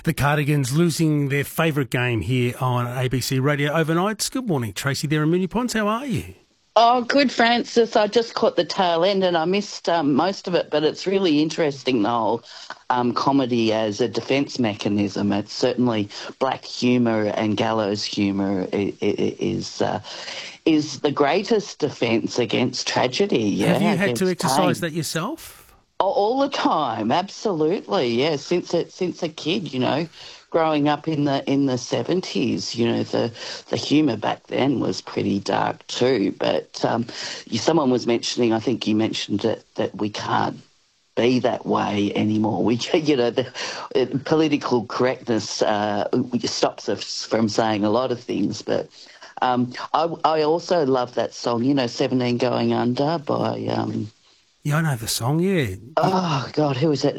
The Cardigans losing their favourite game here on ABC Radio overnight. Good morning, Tracy there in Moonee Ponds. How are you? Oh, good, Francis. I just caught the tail end and I missed most of it, but it's really interesting, the whole comedy as a defence mechanism. It's certainly black humour and gallows humour is the greatest defence against tragedy. Yeah, have you had to exercise that yourself? All the time, absolutely. Yeah, since a kid, growing up in the 70s, the humour back then was pretty dark too. But someone was mentioning, I think you mentioned it, that we can't be that way anymore. The political correctness stops us from saying a lot of things. But I also love that song, 17 Going Under by. Yeah, I know the song, yeah. Oh, God, who was it?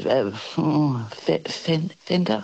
Fender?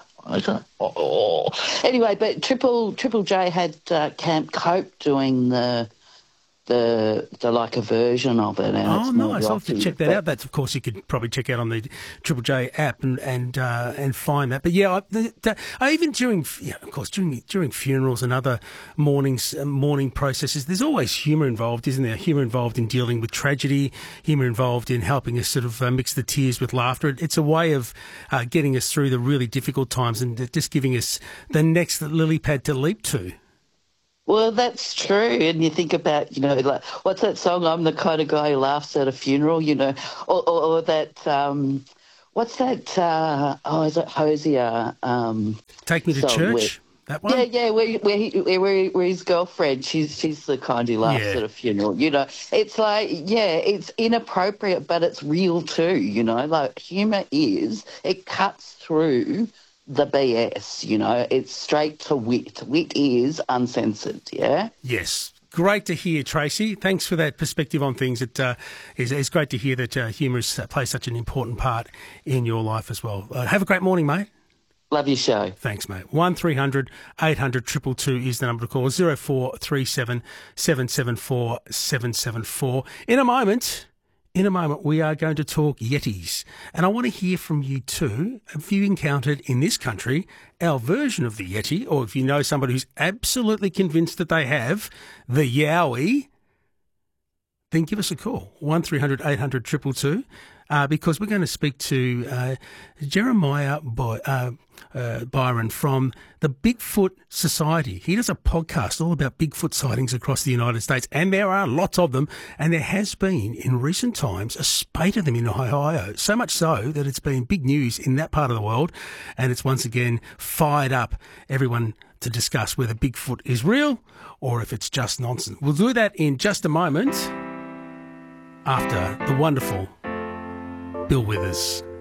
Anyway, but Triple J had Camp Cope doing the like a version of it. And oh, nice! I'll have to check that out. That's, of course, you could probably check out on the Triple J app and find that. But yeah, even during funerals and other mourning processes, there's always humour involved, isn't there? Humour involved in dealing with tragedy, humour involved in helping us sort of mix the tears with laughter. It's a way of getting us through the really difficult times and just giving us the next lily pad to leap to. Well, that's true. And you think about, like, what's that song? I'm the kind of guy who laughs at a funeral, or that, what's that? Is it Hosier? Take Me to Church? That one? Yeah, where his girlfriend, she's the kind who laughs at a funeral. It's like, it's inappropriate, but it's real too, like humour it cuts through the BS, it's straight to wit. Wit is uncensored, yeah? Yes. Great to hear, Tracy. Thanks for that perspective on things. It's great to hear that humour plays such an important part in your life as well. Have a great morning, mate. Love your show. Thanks, mate. 1300 800 222 is the number to call. 0437 774 774. In a moment, we are going to talk Yetis. And I want to hear from you too. Have you encountered in this country our version of the Yeti, or if you know somebody who's absolutely convinced that they have the Yowie, then give us a call. 1300 800 222. Because we're going to speak to Jeremiah Byron from the Bigfoot Society. He does a podcast all about Bigfoot sightings across the United States, and there are lots of them, and there has been, in recent times, a spate of them in Ohio, so much so that it's been big news in that part of the world, and it's once again fired up everyone to discuss whether Bigfoot is real or if it's just nonsense. We'll do that in just a moment after the wonderful Bill Withers.